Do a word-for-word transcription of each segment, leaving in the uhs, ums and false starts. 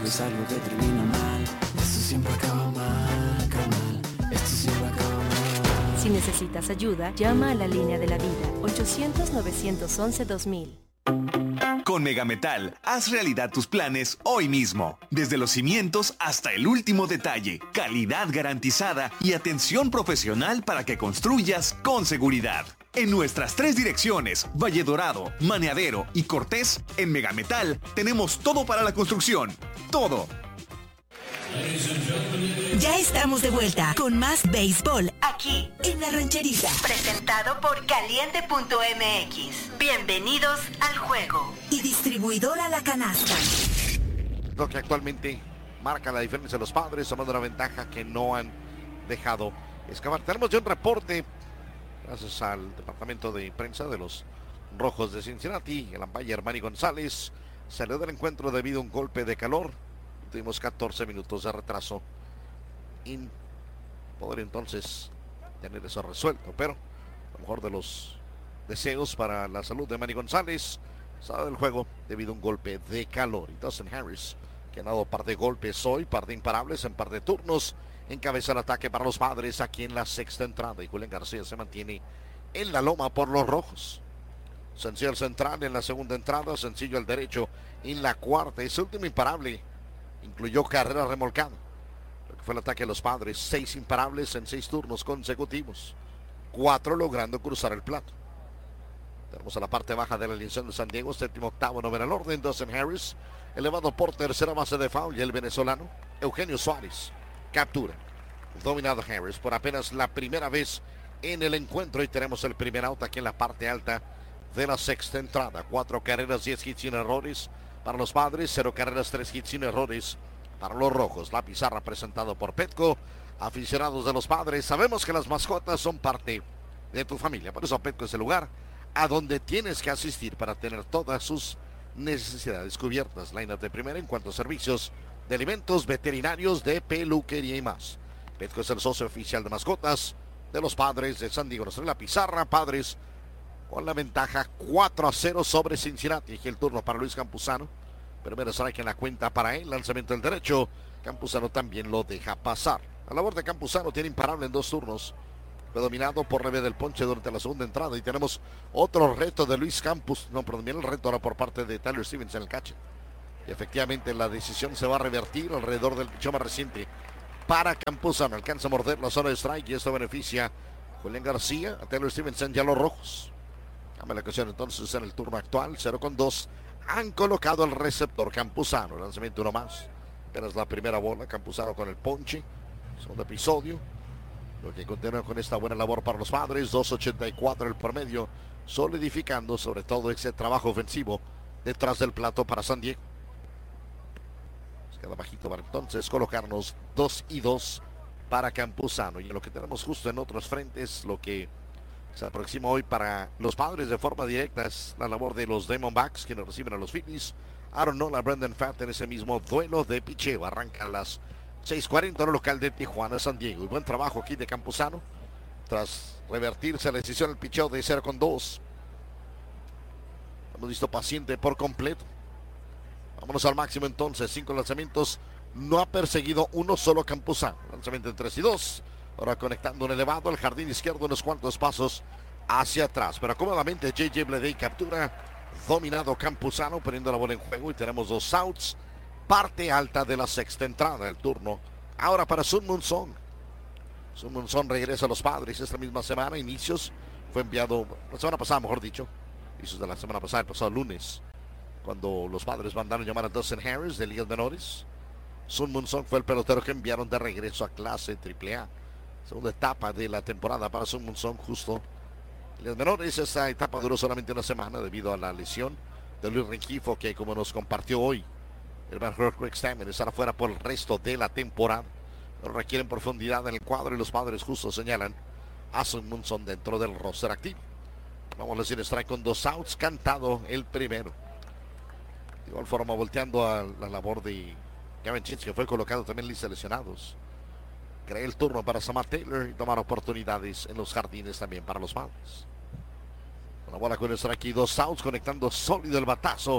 es algo que termina mal. Esto siempre acaba mal, acaba mal. Esto siempre acaba mal. Si necesitas ayuda, llama a la línea de la vida, ochocientos, novecientos once, dos mil. Con Megametal, haz realidad tus planes hoy mismo. Desde los cimientos hasta el último detalle. Calidad garantizada y atención profesional para que construyas con seguridad. En nuestras tres direcciones, Valle Dorado, Maneadero y Cortés, en Megametal tenemos todo para la construcción. Todo. Ya estamos de vuelta con más béisbol aquí en La Rancherita. Presentado por Caliente punto M X. Bienvenidos al juego. Y distribuidora La Canasta. Lo que actualmente marca la diferencia de los Padres, tomando una ventaja que no han dejado escapar. Tenemos ya un reporte, gracias al departamento de prensa de los Rojos de Cincinnati. El umpire Manny González salió del encuentro debido a un golpe de calor. Tuvimos catorce minutos de retraso y poder entonces tener eso resuelto, pero a lo mejor de los deseos para la salud de Manny González sale del juego debido a un golpe de calor. Y Dustin Harris, que ha dado par de golpes hoy, par de imparables en par de turnos, encabeza el ataque para los Padres aquí en la sexta entrada, y Julián García se mantiene en la loma por los Rojos. Sencillo el central en la segunda entrada, sencillo el derecho en la cuarta. Ese último imparable incluyó carrera remolcada. Lo que fue el ataque de los Padres, seis imparables en seis turnos consecutivos, cuatro logrando cruzar el plato. Tenemos a la parte baja de la alineación de San Diego, séptimo, octavo, noveno al orden. Dustin Harris, elevado por tercera base de foul, y el venezolano Eugenio Suárez captura. Dominado Harris por apenas la primera vez en el encuentro, y tenemos el primer out aquí en la parte alta de la sexta entrada. Cuatro carreras, diez hits sin errores para los Padres, cero carreras, tres hits sin errores para los Rojos. La pizarra presentado por Petco. Aficionados de los Padres, sabemos que las mascotas son parte de tu familia, por eso Petco es el lugar a donde tienes que asistir para tener todas sus necesidades cubiertas. Lineup de primera en cuanto a servicios de alimentos, veterinarios, de peluquería y más. Petco es el socio oficial de mascotas de los Padres de San Diego. La pizarra, Padres con la ventaja cuatro a cero sobre Cincinnati. Y el turno para Luis Campuzano. Primero strike en la cuenta para él. Lanzamiento del derecho. Campuzano también lo deja pasar. La labor de Campuzano tiene imparable en dos turnos. Fue dominado por Rebe del Ponche durante la segunda entrada. Y tenemos otro reto de Luis Campos. No, pero también el reto ahora por parte de Tyler Stevens en el catch. Y efectivamente la decisión se va a revertir alrededor del pichón más reciente para Campuzano. Alcanza a morder la zona de strike y esto beneficia a Julián García, a Taylor Stevenson y a los Rojos. Cambia la ocasión entonces en el turno actual. cero con dos. Han colocado el receptor Campuzano. Lanzamiento uno más. Apenas la primera bola. Campuzano con el ponche. Segundo episodio. Lo que continúa con esta buena labor para los Padres. dos ochenta y cuatro el promedio. Solidificando sobre todo ese trabajo ofensivo detrás del plato para San Diego. Nos queda bajito para entonces colocarnos dos y dos para Campuzano. Y lo que tenemos justo en otros frentes, lo que se aproxima hoy para los Padres de forma directa, es la labor de los Diamondbacks, quienes reciben a los Phillies. Aaron Nola, Brendan Pfaadt en ese mismo duelo de picheo. Arranca a las seis cuarenta en el local de Tijuana, San Diego. Y buen trabajo aquí de Campuzano tras revertirse la decisión del picheo de cero con dos. Hemos visto paciente por completo. Vámonos al máximo entonces. Cinco lanzamientos. No ha perseguido uno solo Campuzano. Lanzamiento en tres y dos. Ahora conectando un elevado al jardín izquierdo, unos cuantos pasos hacia atrás. Pero cómodamente J J Bleday captura. Dominado Campuzano, poniendo la bola en juego. Y tenemos dos outs. Parte alta de la sexta entrada. El turno ahora para Sun Moon Song. Sun Moon Song regresa a los Padres esta misma semana. Inicios. Fue enviado la semana pasada, mejor dicho. Inicios de la semana pasada, el pasado lunes. Cuando los Padres mandaron llamar a Dustin Harris de ligas menores. Sun Moon Song fue el pelotero que enviaron de regreso a clase triple A. Segunda etapa de la temporada para Sun Moon Song, justo en ligas menores. Esta etapa duró solamente una semana debido a la lesión de Luis Rengifo, que como nos compartió hoy el mejor Craig Stammen, estará fuera por el resto de la temporada. Pero requieren profundidad en el cuadro y los Padres justo señalan a Sun Moon Song dentro del roster activo. Vamos a decir strike con dos outs, cantado el primero. De igual forma volteando a la labor de Gavin Chins, que fue colocado también en lista de lesionados. Cree el turno para Samar Taylor y tomar oportunidades en los jardines también para los Padres. Una bola con el strike y dos outs, conectando sólido el batazo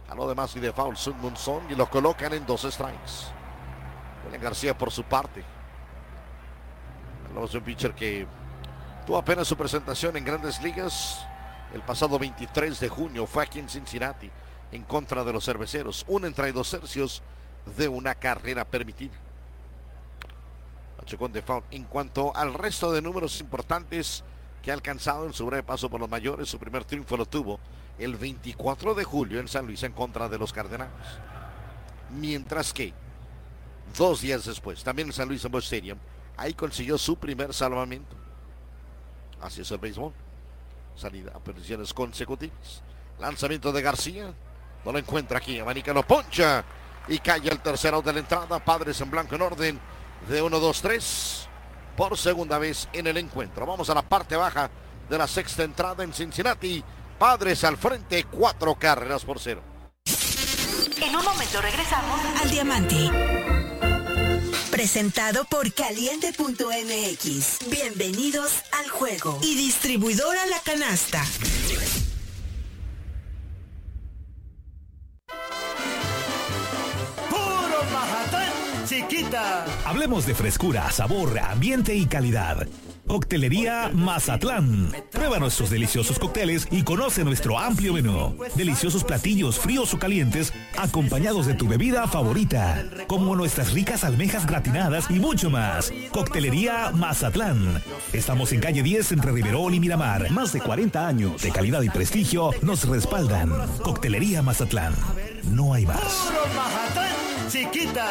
A lo demás y de foul Sun Moon Son y lo colocan en dos strikes. William García por su parte. Hablamos de un pitcher que tuvo apenas su presentación en Grandes Ligas. El pasado veintitrés de junio fue aquí en Cincinnati en contra de los Cerveceros. Un entra y dos tercios de una carrera permitida. Con de foul. En cuanto al resto de números importantes que ha alcanzado en su breve paso por los mayores, su primer triunfo lo tuvo el veinticuatro de julio en San Luis en contra de los Cardenales. Mientras que dos días después, también en San Luis en Busch Stadium, ahí consiguió su primer salvamento. Así es el béisbol. Salida a posiciones consecutivas. Lanzamiento de García. No lo encuentra aquí. Abanica lo poncha. Y cae el tercero de la entrada. Padres en blanco en orden de uno, dos, tres. Por segunda vez en el encuentro. Vamos a la parte baja de la sexta entrada en Cincinnati. Padres al frente. Cuatro carreras por cero. En un momento regresamos al Diamante. Presentado por Caliente punto M X. Bienvenidos al juego. Y distribuidora La Canasta. ¡Puro Mazatlán, chiquita! Hablemos de frescura, sabor, ambiente y calidad. Coctelería Mazatlán. Prueba nuestros deliciosos cócteles y conoce nuestro amplio menú. Deliciosos platillos fríos o calientes acompañados de tu bebida favorita, como nuestras ricas almejas gratinadas y mucho más. Coctelería Mazatlán. Estamos en calle diez entre Riverol y Miramar. Más de cuarenta años de calidad y prestigio nos respaldan. Coctelería Mazatlán. No hay más. ¡Puro Mazatlán, chiquita!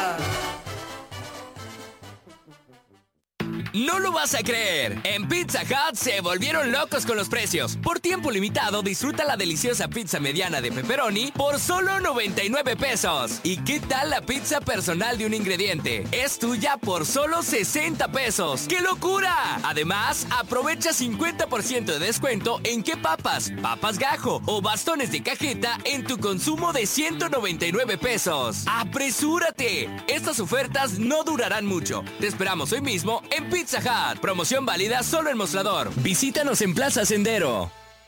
No lo vas a creer. En Pizza Hut se volvieron locos con los precios. Por tiempo limitado, disfruta la deliciosa pizza mediana de pepperoni por solo noventa y nueve pesos. ¿Y qué tal la pizza personal de un ingrediente? Es tuya por solo sesenta pesos. ¡Qué locura! Además, aprovecha cincuenta por ciento de descuento en qué papas, papas gajo o bastones de cajeta en tu consumo de ciento noventa y nueve pesos. ¡Apresúrate! Estas ofertas no durarán mucho. Te esperamos hoy mismo en Pizza Pizza Hut. Promoción válida solo en Mostrador. Visítanos en Plaza Sendero.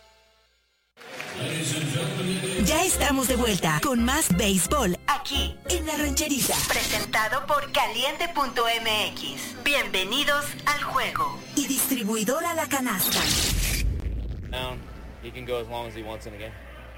Ya estamos de vuelta con más béisbol aquí en La Rancherita. Presentado por Caliente punto M X. Bienvenidos al juego. Y distribuidora La Canasta. Down. He can go as long as he wants in a game.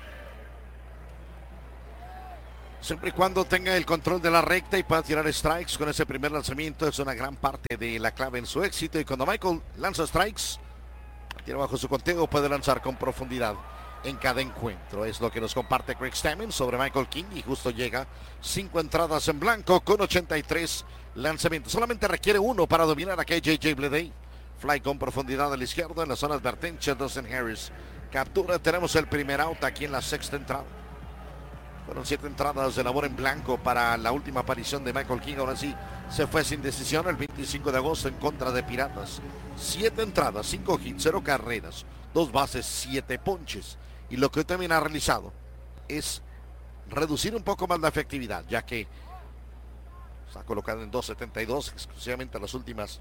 Siempre y cuando tenga el control de la recta y pueda tirar strikes con ese primer lanzamiento, es una gran parte de la clave en su éxito. Y cuando Michael lanza strikes, tira bajo su conteo, puede lanzar con profundidad en cada encuentro. Es lo que nos comparte Craig Stammen sobre Michael King, y justo llega cinco entradas en blanco con ochenta y tres lanzamientos. Solamente requiere uno para dominar a K J J Bleday. Fly con profundidad a la izquierda en la zona advertencia. Dustin Harris captura. Tenemos el primer out aquí en la sexta entrada. Fueron siete entradas de labor en blanco para la última aparición de Michael King. Ahora sí se fue sin decisión el veinticinco de agosto en contra de Piratas. Siete entradas, cinco hits, cero carreras, dos bases, siete ponches. Y lo que también ha realizado es reducir un poco más la efectividad, ya que está colocado en dos setenta y dos exclusivamente en las últimas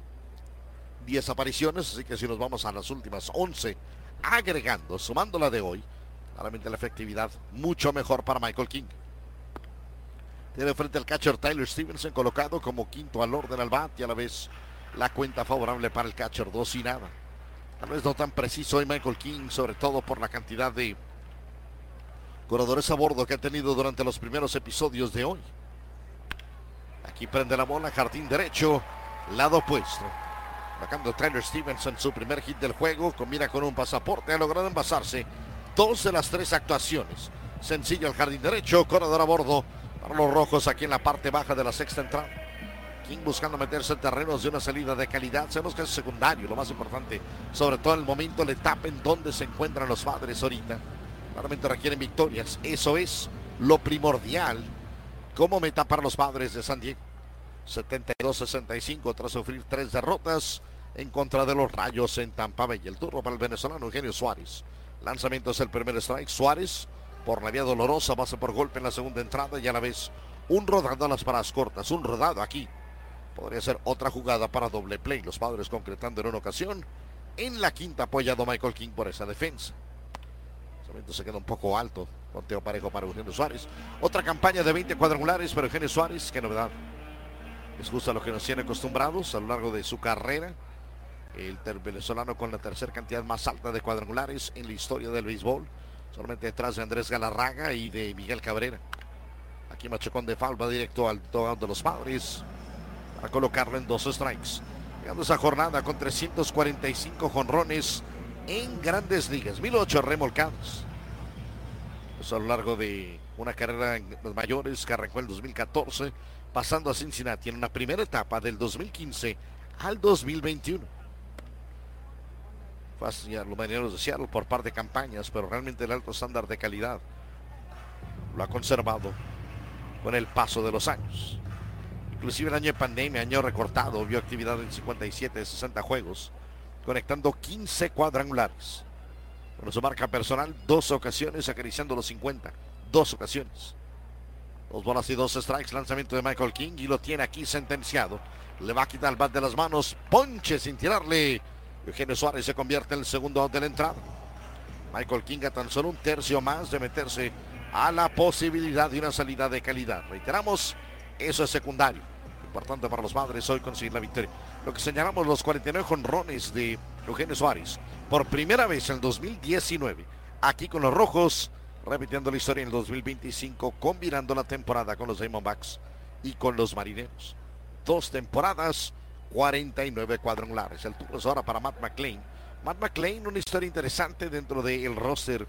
diez apariciones. Así que si nos vamos a las últimas once, agregando, sumando la de hoy, claramente la efectividad mucho mejor para Michael King. Tiene frente al catcher Tyler Stevenson, colocado como quinto al orden al bat, y a la vez la cuenta favorable para el catcher, dos y nada. Tal vez no tan preciso hoy Michael King, sobre todo por la cantidad de corredores a bordo que ha tenido durante los primeros episodios de hoy. Aquí prende la bola, jardín derecho, lado opuesto. Sacando Tyler Stevenson su primer hit del juego, combina con un pasaporte, ha logrado envasarse dos de las tres actuaciones. Sencillo al jardín derecho, corredor a bordo para los rojos aquí en la parte baja de la sexta entrada. King buscando meterse en terrenos de una salida de calidad. Sabemos que es secundario, lo más importante, sobre todo en el momento, la etapa en donde se encuentran los Padres ahorita. Claramente requieren victorias, eso es lo primordial como meta para los Padres de San Diego. setenta y dos sesenta y cinco tras sufrir tres derrotas en contra de los Rayos en Tampa Bay. El turno para el venezolano Eugenio Suárez. Lanzamiento es el primer strike. Suárez por la vía dolorosa, base por golpe en la segunda entrada, y a la vez un rodado a las paradas cortas. Un rodado aquí podría ser otra jugada para doble play. Los Padres concretando en una ocasión. En la quinta apoyado Michael King por esa defensa. El lanzamiento se queda un poco alto Conteo parejo para Eugenio Suárez. Otra campaña de veinte cuadrangulares para Eugenio Suárez. Qué novedad. Es justo a lo que nos tiene acostumbrados a lo largo de su carrera. El venezolano con la tercera cantidad más alta de cuadrangulares en la historia del béisbol. Solamente detrás de Andrés Galarraga y de Miguel Cabrera. Aquí Machacón de foul va directo al dugout de los Padres a colocarlo en dos strikes. Llegando esa jornada con trescientos cuarenta y cinco jonrones en Grandes Ligas. mil ocho remolcados. Eso a lo largo de una carrera en los mayores que arrancó en el dos mil catorce, pasando a Cincinnati en una primera etapa del dos mil quince al dos mil veintiuno. Fue hacia los Marineros de Seattle por par de campañas, pero realmente el alto estándar de calidad lo ha conservado con el paso de los años. Inclusive el año de pandemia, año recortado, vio actividad en cincuenta y siete de sesenta juegos, conectando quince cuadrangulares. Con su marca personal, dos ocasiones acariciando los cincuenta. Dos ocasiones. Dos bolas y dos strikes. Lanzamiento de Michael King y lo tiene aquí sentenciado. Le va a quitar el bat de las manos. Ponche sin tirarle. Eugenio Suárez se convierte en el segundo out de la entrada. Michael King a tan solo un tercio más de meterse a la posibilidad de una salida de calidad. Reiteramos, eso es secundario. Importante para los Padres hoy conseguir la victoria. Lo que señalamos, los cuarenta y nueve jonrones de Eugenio Suárez. Por primera vez en el dos mil diecinueve. Aquí con los Rojos. Repitiendo la historia en el dos mil veinticinco. Combinando la temporada con los Diamondbacks y con los Marineros. Dos temporadas, cuarenta y nueve cuadrangulares. El turno es ahora para Matt McLain. Matt McLain, una historia interesante dentro del roster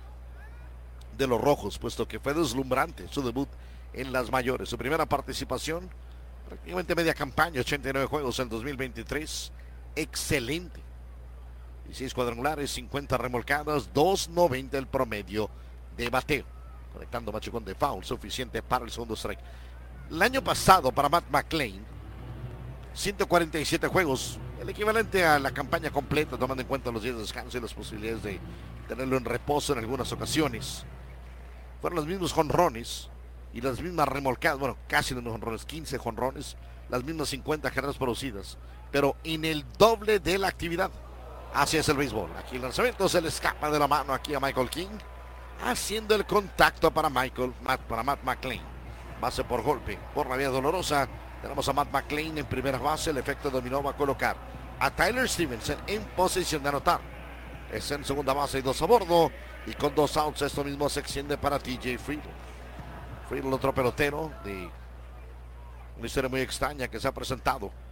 de los Rojos, puesto que fue deslumbrante su debut en las mayores. Su primera participación, prácticamente media campaña, ochenta y nueve juegos en dos mil veintitrés. Excelente. dieciséis cuadrangulares, cincuenta remolcadas, dos noventa el promedio de bateo. Conectando Machacón de foul, suficiente para el segundo strike. El año pasado para Matt McLain, ciento cuarenta y siete juegos, el equivalente a la campaña completa, tomando en cuenta los días de descanso y las posibilidades de tenerlo en reposo en algunas ocasiones. Fueron los mismos jonrones y las mismas remolcadas, bueno, casi los mismos jonrones, quince jonrones, las mismas cincuenta carreras producidas, pero en el doble de la actividad. Así es el béisbol. Aquí el lanzamiento se le escapa de la mano aquí a Michael King, haciendo el contacto para Michael, Matt, para Matt McLain. Base por golpe, por la vía dolorosa. Tenemos a Matt McLain en primera base. El efecto dominó va a colocar a Tyler Stevenson en posición de anotar. Es en segunda base y dos a bordo. Y con dos outs esto mismo se extiende para T J Friedl. Friedl, otro pelotero de una historia muy extraña que se ha presentado